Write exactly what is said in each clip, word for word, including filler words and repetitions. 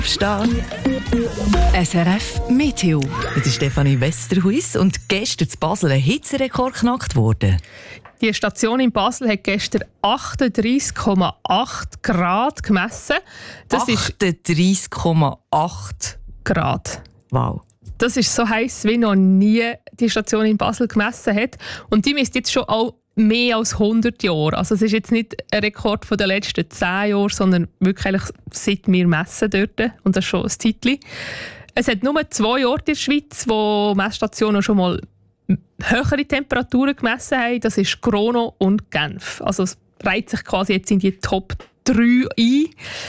Verstehen. S R F Meteo. Das ist Stefanie Westerhuis und gestern in Basel ein Hitzerekord geknackt worden. Die Station in Basel hat gestern achtunddreissig Komma acht Grad gemessen. Das achtunddreissig Komma acht ist Grad. Wow. Das ist so heiß, wie noch nie die Station in Basel gemessen hat. Und die misst jetzt schon auch mehr als hundert Jahre. Also es ist jetzt nicht ein Rekord von den letzten zehn Jahren, sondern wirklich seit wir messen dort. Und das ist schon ein Zeitchen. Es hat nur zwei Orte in der Schweiz, wo Messstationen schon mal höhere Temperaturen gemessen haben. Das ist Grono und Genf. Also es reiht sich quasi jetzt in die Top drei ein.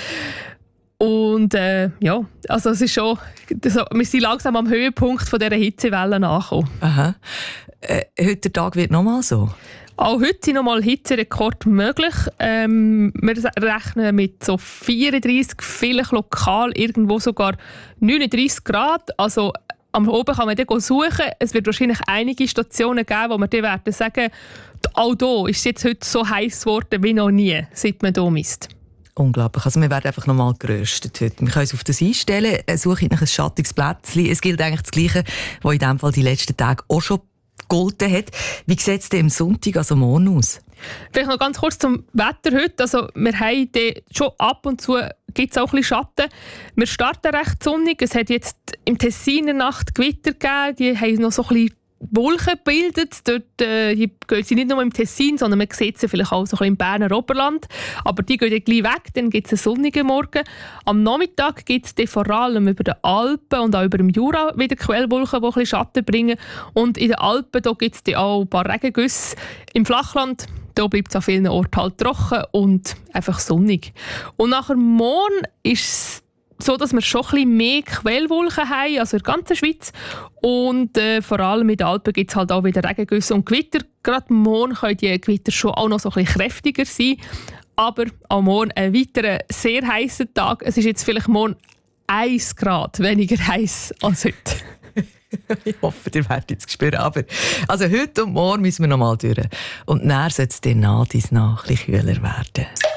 Und äh, ja, also es ist schon, also wir sind langsam am Höhepunkt von dieser Hitzewelle angekommen. Aha. Äh, heute der Tag wird nochmal so? Auch heute sind nochmal Hitzerekord möglich. Ähm, wir rechnen mit so vierunddreissig, vielleicht lokal irgendwo sogar neununddreissig Grad. Also am Oben kann man dann suchen. Es wird wahrscheinlich einige Stationen geben, wo man dann werden sagen, auch hier ist es jetzt heute so heiß geworden wie noch nie, seit man hier misst. Unglaublich. Also wir werden einfach nochmal geröstet heute. Wir können uns auf das einstellen, suchen nach ein schattiges Plätzchen. Es gilt eigentlich das Gleiche, was in diesem Fall die letzten Tage auch schon gegolten hat. Wie sieht es denn am Sonntag, also morgen, aus? Vielleicht noch ganz kurz zum Wetter heute. Also wir haben schon ab und zu gibt es auch ein bisschen Schatten. Wir starten recht sonnig. Es hat jetzt im Tessin in der Nacht Gewitter gegeben. Die haben noch so ein bisschen Wolken gebildet. Dort äh, gehen sie nicht nur im Tessin, sondern man sieht sie vielleicht auch so ein bisschen im Berner Oberland. Aber die gehen dann gleich weg, dann gibt es einen sonnigen Morgen. Am Nachmittag gibt es dann vor allem über den Alpen und auch über dem Jura wieder Quellwolken, die ein bisschen Schatten bringen. Und in den Alpen gibt es dann auch ein paar Regengüsse. Im Flachland da bleibt es an vielen Orten halt trocken und einfach sonnig. Und nachher morgen ist es so, dass wir schon ein bisschen mehr Quellwolken haben, also in der ganzen Schweiz. Und äh, vor allem in den Alpen gibt es halt auch wieder Regengüsse und Gewitter. Gerade morgen können die Gewitter schon auch noch so ein bisschen kräftiger sein. Aber auch morgen ein weiterer sehr heißer Tag. Es ist jetzt vielleicht morgen ein Grad weniger heiß als heute. Ich hoffe, ihr werdet es spüren. Aber also heute und morgen müssen wir noch mal durch. Und dann soll es dann nach dies nach ein bisschen kühler werden.